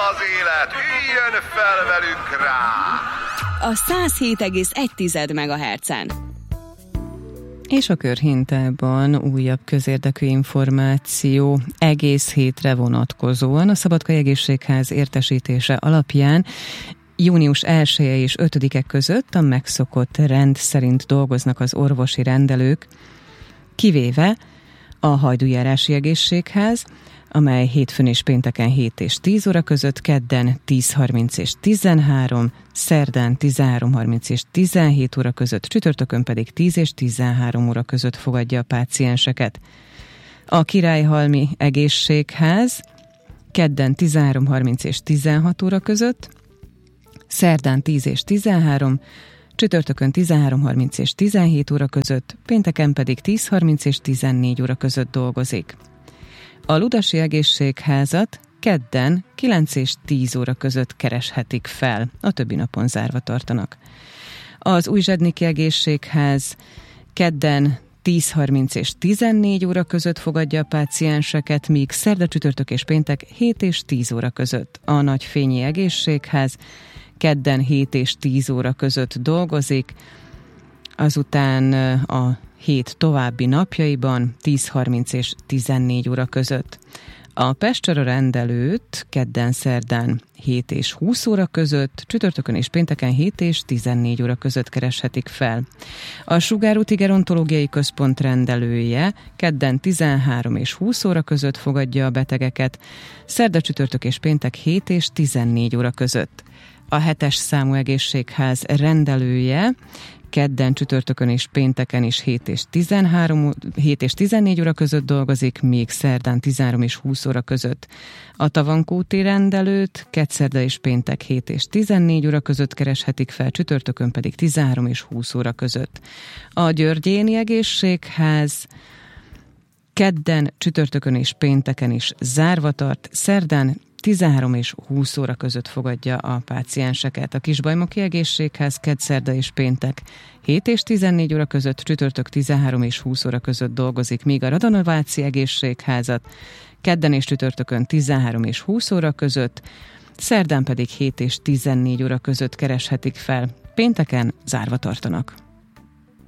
az élet, üljön fel velünk rá! A 107,1 MHz-en. És a Körhintában újabb közérdekű információ egész hétre vonatkozóan. A Szabadkai Egészségház értesítése alapján június 1-e és 5-e között a megszokott rend szerint dolgoznak az orvosi rendelők, kivéve a Hajdújárási Egészségház, amely hétfőn és pénteken 7 és 10 óra között, kedden 10:30 és 13, szerdán 13:30 és 17 óra között, csütörtökön pedig 10 és 13 óra között fogadja a pácienseket. A Királyhalmi Egészségház kedden 13:30 és 16 óra között, szerdán 10 és 13, csütörtökön 13:30 és 17 óra között, pénteken pedig 10:30 és 14 óra között dolgozik. A Ludasi Egészségházat kedden 9 és 10 óra között kereshetik fel, a többi napon zárva tartanak. Az Újzsedniki Egészségház kedden 10:30 és 14 óra között fogadja a pácienseket, míg szerda, csütörtök és péntek 7 és 10 óra között. A Nagyfényi Egészségház kedden 7 és 10 óra között dolgozik, azután a hét további napjaiban 10:30 és 14 óra között. A Pestcsora rendelőt kedden, szerdán 7 és 20 óra között, csütörtökön és pénteken 7 és 14 óra között kereshetik fel. A Sugárúti Gerontológiai Központ rendelője kedden 13 és 20 óra között fogadja a betegeket, szerda, csütörtök és péntek 7 és 14 óra között. A 7-es számú egészségház rendelője kedden, csütörtökön és pénteken is 7 és 14 óra között dolgozik, még szerdán 13 és 20 óra között. A Tavankúti rendelőt kedszerda és péntek 7 és 14 óra között kereshetik fel, csütörtökön pedig 13 és 20 óra között. A Györgyéni Egészségház kedden, csütörtökön és pénteken is zárva tart, szerdán 13 és 20 óra között fogadja a pácienseket. A Kisbajmoki Egészségház kedszerda és péntek 7 és 14 óra között, csütörtök 13 és 20 óra között dolgozik, míg a Radanováci Egészségházat kedden és csütörtökön 13 és 20 óra között, szerdán pedig 7 és 14 óra között kereshetik fel, pénteken zárva tartanak.